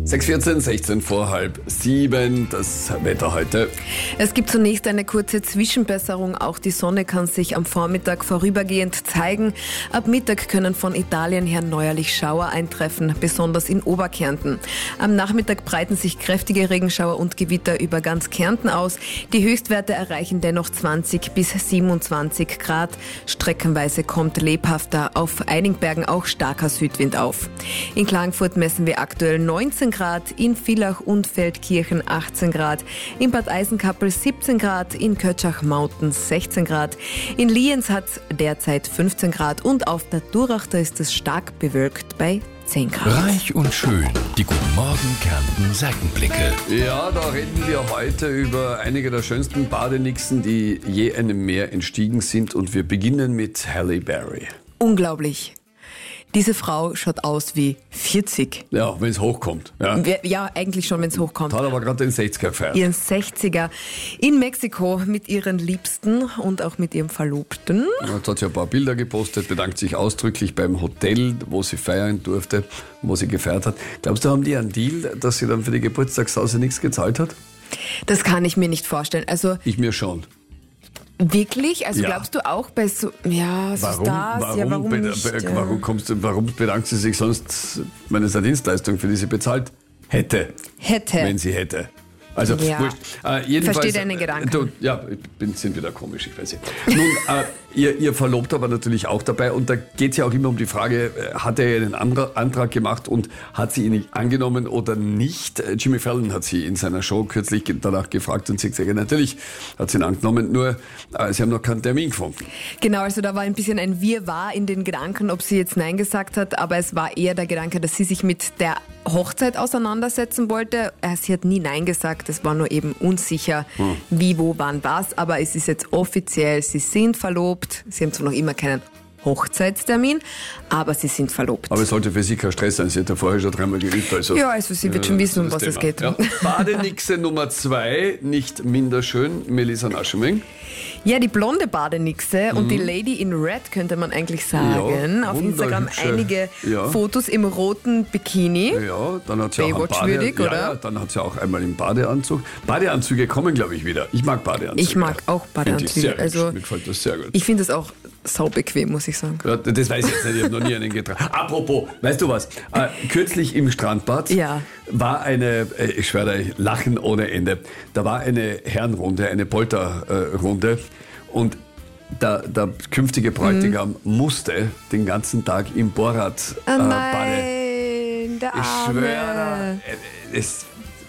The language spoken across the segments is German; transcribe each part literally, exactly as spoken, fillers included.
sechs Uhr vierzehn, sechzehn vor halb sieben, das Wetter heute. Es gibt zunächst eine kurze Zwischenbesserung. Auch die Sonne kann sich am Vormittag vorübergehend zeigen. Ab Mittag können von Italien her neuerlich Schauer eintreffen, besonders in Oberkärnten. Am Nachmittag breiten sich kräftige Regenschauer und Gewitter über ganz Kärnten aus. Die Höchstwerte erreichen dennoch zwanzig bis siebenundzwanzig Grad. Streckenweise kommt lebhafter, auf einigen Bergen auch starker Südwind auf. In Klagenfurt messen wir aktuell neunzehn Grad, in Villach und Feldkirchen achtzehn Grad, in Bad Eisenkappel siebzehn Grad, in Kötschach-Mauten sechzehn Grad, in Lienz hat derzeit fünfzehn Grad und auf der Durach, da ist es stark bewölkt bei zehn Grad. Reich und schön, die Guten Morgen Kärnten Seitenblicke. Ja, da reden wir heute über einige der schönsten Badenixen, die je einem Meer entstiegen sind, und wir beginnen mit Halle Berry. Unglaublich. Diese Frau schaut aus wie vierzig. Ja, wenn es hochkommt. Ja, Ja, eigentlich schon, wenn es hochkommt. hat aber gerade den sechziger gefeiert. Ihren sechziger in Mexiko mit ihren Liebsten und auch mit ihrem Verlobten. Jetzt hat sie ein paar Bilder gepostet, bedankt sich ausdrücklich beim Hotel, wo sie feiern durfte, wo sie gefeiert hat. Glaubst du, haben die einen Deal, dass sie dann für die Geburtstagssause nichts gezahlt hat? Das kann ich mir nicht vorstellen. Also Ich mir schon. wirklich? Also Ja. glaubst du auch bei so, ja, so Warum, Stars? warum, ja, warum be- nicht? be- ja. warum, kommst du, warum bedankt sie sich sonst, wenn es eine Dienstleistung für die sie bezahlt hätte? Hätte. Wenn sie hätte. Also, Ja. wurscht. Äh, jedenfalls, Versteh deine Gedanken. Du, ja, ich bin, sind wieder komisch, ich weiß nicht. Nun, äh, ihr, ihr Verlobter war natürlich auch dabei, und da geht es ja auch immer um die Frage, äh, hat er einen Andra- Antrag gemacht und hat sie ihn nicht angenommen oder nicht? Äh, Jimmy Fallon hat sie in seiner Show kürzlich ge- danach gefragt und sie hat gesagt, ja, natürlich hat sie ihn angenommen, nur äh, sie haben noch keinen Termin gefunden. Genau, also da war ein bisschen ein Wirrwarr in den Gedanken, ob sie jetzt Nein gesagt hat, aber es war eher der Gedanke, dass sie sich mit der Hochzeit auseinandersetzen wollte. Äh, Sie hat nie Nein gesagt, es war nur eben unsicher, Hm. wie, wo, wann, was, aber es ist jetzt offiziell, sie sind verlobt, sie haben zwar noch immer keinen Hochzeitstermin, aber sie sind verlobt. Aber es sollte für sie kein Stress sein, sie hat ja vorher schon dreimal geübt. Also, Ja, also sie wird schon wissen, um das was es Thema. geht. Ja. Badenixe Nummer zwei, nicht minder schön, Melissa Naschemeng. Ja, die blonde Badenixe und die Lady in Red, könnte man eigentlich sagen. Ja, Auf Instagram wunderhübsche, einige ja. Fotos im roten Bikini. Ja, dann hat sie auch einen Baywatch-würdig, ja, oder? Ja, dann hat sie auch einmal im Badeanzug. Badeanzüge kommen, glaube ich, wieder. Ich mag Badeanzüge. Ich mag auch Badeanzüge. Finde ich sehr Also, hübsch. Mir gefällt das sehr gut. Ich finde es auch sau bequem, muss ich sagen. Ja, das weiß ich jetzt nicht, ich habe noch nie einen getragen. Apropos, weißt du was? Äh, kürzlich im Strandbad Ja. war eine, äh, ich schwöre, Lachen ohne Ende. Da war eine Herrenrunde, eine Polterrunde, und der, der künftige Bräutigam Mhm. musste den ganzen Tag im Borat äh, Oh Bade. nein, der Ich Arme. schwöre, äh, es,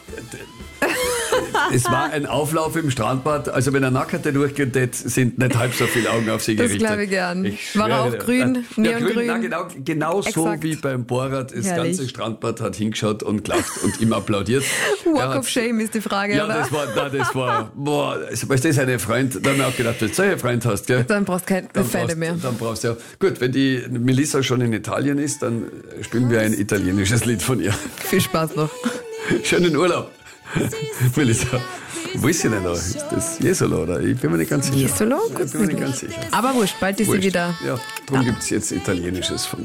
es war ein Auflauf im Strandbad. Also wenn er Nackerte durchgeht, das sind nicht halb so viele Augen auf sie Das gerichtet. glaube ich gern. Ich War er schwöre auch dir. grün, Ja, neongrün? grün, na, genau, genau so Exakt. wie beim Borat. Das Herrlich. ganze Strandbad hat hingeschaut und gelacht und ihm applaudiert. Walk Er hat- of Shame ist die Frage, Ja, oder? das war, na, das war, boah, weißt du, das ist eine Freund, da haben wir auch gedacht, wenn du so einen Freund hast, gell? Dann brauchst du keine Dann Feinde brauchst, mehr. dann brauchst du ja. Gut, wenn die Melissa schon in Italien ist, dann spielen wir ein italienisches Lied von ihr. Viel Spaß noch. Schönen Urlaub. Melissa, wo ist sie denn da? Ist das Jesolo, oder? Ich bin mir nicht ganz sicher. Jesolo? Ich bin mir nicht ganz sicher. Aber wurscht, bald ist sie Wurscht. wieder. Ja, darum gibt es jetzt Italienisches von